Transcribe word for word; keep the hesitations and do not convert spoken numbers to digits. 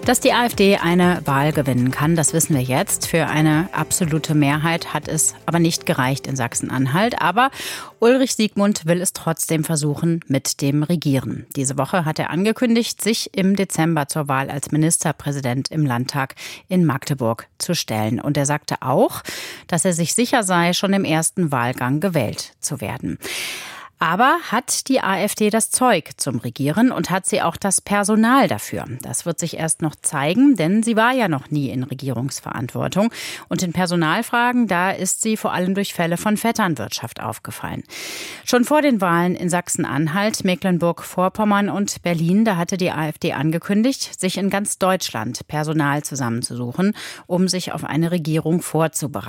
Dass die AfD eine Wahl gewinnen kann, das wissen wir jetzt. Für eine absolute Mehrheit hat es aber nicht gereicht in Sachsen-Anhalt. Aber Ulrich Siegmund will es trotzdem versuchen mit dem Regieren. Diese Woche hat er angekündigt, sich im Dezember zur Wahl als Ministerpräsident im Landtag in Magdeburg zu stellen. Und er sagte auch, dass er sich sicher sei, schon im ersten Wahlgang gewählt zu werden. Aber hat die AfD das Zeug zum Regieren und hat sie auch das Personal dafür? Das wird sich erst noch zeigen, denn sie war ja noch nie in Regierungsverantwortung. Und in Personalfragen, da ist sie vor allem durch Fälle von Vetternwirtschaft aufgefallen. Schon vor den Wahlen in Sachsen-Anhalt, Mecklenburg-Vorpommern und Berlin, da hatte die AfD angekündigt, sich in ganz Deutschland Personal zusammenzusuchen, um sich auf eine Regierung vorzubereiten.